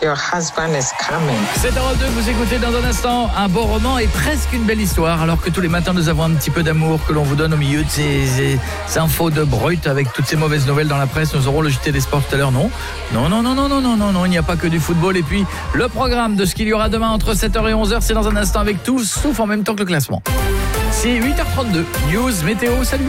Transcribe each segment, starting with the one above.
your husband is coming. 7h02, vous écoutez dans un instant un beau roman et presque une belle histoire. Alors que tous les matins nous avons un petit peu d'amour que l'on vous donne au milieu de ces infos de brut avec toutes ces mauvaises nouvelles dans la presse. Nous aurons le JT des sports tout à l'heure. Non, il n'y a pas que du football. Et puis le programme de ce qu'il y aura demain entre 7h et 11h, c'est dans un instant avec tous, sauf en même temps que le classement. C'est 8h32, news, météo, salut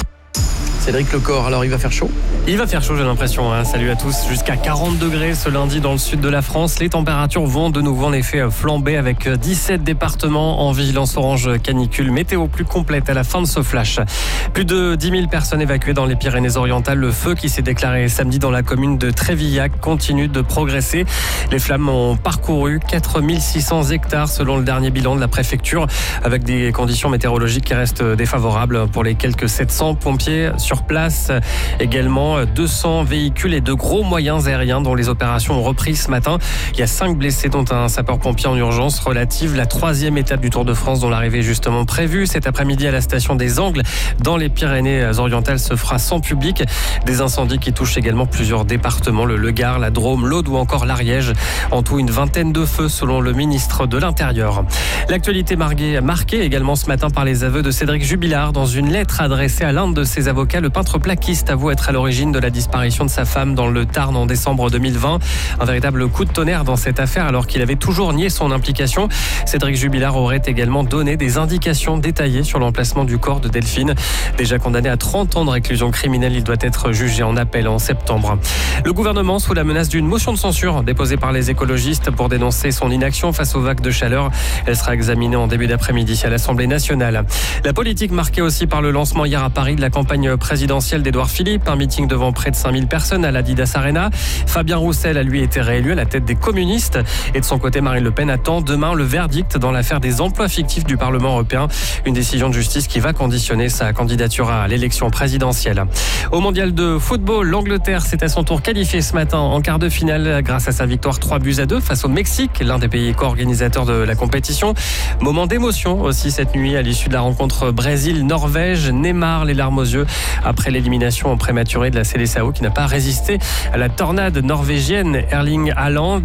Cédric Lecor, alors il va faire chaud ? Il va faire chaud, j'ai l'impression. Salut à tous. Jusqu'à 40 degrés ce lundi dans le sud de la France. Les températures vont de nouveau en effet flamber avec 17 départements en vigilance orange canicule. Météo plus complète à la fin de ce flash. Plus de 10 000 personnes évacuées dans les Pyrénées-Orientales. Le feu qui s'est déclaré samedi dans la commune de Trévillac continue de progresser. Les flammes ont parcouru 4 600 hectares selon le dernier bilan de la préfecture, avec des conditions météorologiques qui restent défavorables pour les quelques 700 pompiers sur place. Également 200 véhicules et de gros moyens aériens dont les opérations ont repris ce matin. Il y a 5 blessés dont un sapeur-pompier en urgence relative. La 3e étape du Tour de France dont l'arrivée est justement prévue cet après-midi à la station des Angles dans les Pyrénées-Orientales se fera sans public. Des incendies qui touchent également plusieurs départements, le Gard, la Drôme, l'Aude ou encore l'Ariège. En tout, une vingtaine de feux selon le ministre de l'Intérieur. L'actualité marquée également ce matin par les aveux de Cédric Jubilard. Dans une lettre adressée à l'un de ses avocats, le peintre plaquiste avoue être à l'origine de la disparition de sa femme dans le Tarn en décembre 2020. Un véritable coup de tonnerre dans cette affaire alors qu'il avait toujours nié son implication. Cédric Jubilard aurait également donné des indications détaillées sur l'emplacement du corps de Delphine. Déjà condamné à 30 ans de réclusion criminelle, il doit être jugé en appel en septembre. Le gouvernement sous la menace d'une motion de censure déposée par les écologistes pour dénoncer son inaction face aux vagues de chaleur. Elle sera examinée en début d'après-midi à l'Assemblée nationale. La politique marquée aussi par le lancement hier à Paris de la campagne présidentielle d'Édouard Philippe. Un meeting devant près de 5000 personnes à l'Adidas Arena. Fabien Roussel a lui été réélu à la tête des communistes. Et de son côté, Marine Le Pen attend demain le verdict dans l'affaire des emplois fictifs du Parlement européen. Une décision de justice qui va conditionner sa candidature à l'élection présidentielle. Au mondial de football, l'Angleterre s'est à son tour qualifiée ce matin en quart de finale grâce à sa victoire 3-2 face au Mexique, l'un des pays co-organisateurs de la compétition. Moment d'émotion aussi cette nuit à l'issue de la rencontre Brésil-Norvège. Neymar, les larmes aux yeux après l'élimination en prématuré de la Seleção qui n'a pas résisté à la tornade norvégienne. Erling Haaland,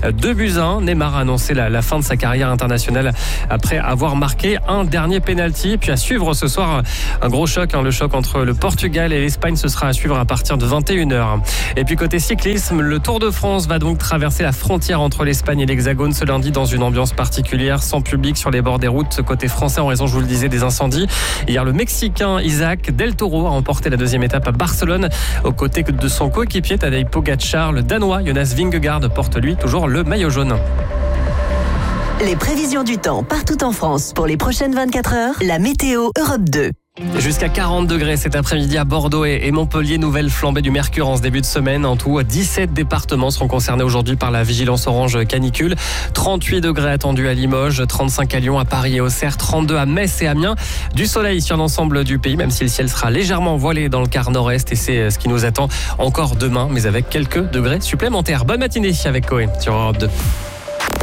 2-1. Neymar a annoncé la fin de sa carrière internationale après avoir marqué un dernier penalty. Puis à suivre ce soir un gros choc, le choc entre le Portugal et l'Espagne, ce sera à suivre à partir de 21h. Et puis côté cyclisme, le Tour de France va donc traverser la frontière entre l'Espagne et l'Hexagone ce lundi dans une ambiance particulière, sans public sur les bords des routes côté français en raison, je vous le disais, des incendies. Hier, le Mexicain Isaac Del Toro a remporté la 2e étape à Barcelone aux côtés de son coéquipier Tadej Pogačar. Le Danois Jonas Vingegaard porte lui toujours le maillot jaune. Les prévisions du temps partout en France pour les prochaines 24 heures, la météo Europe 2. Jusqu'à 40 degrés cet après-midi à Bordeaux et Montpellier. Nouvelle flambée du mercure en ce début de semaine. En tout, 17 départements seront concernés aujourd'hui par la vigilance orange canicule. 38 degrés attendus à Limoges, 35 à Lyon, à Paris et Auxerre, 32 à Metz et Amiens. Du soleil sur l'ensemble du pays, même si le ciel sera légèrement voilé dans le quart nord-est. Et c'est ce qui nous attend encore demain, mais avec quelques degrés supplémentaires. Bonne matinée avec Coé sur Europe 2.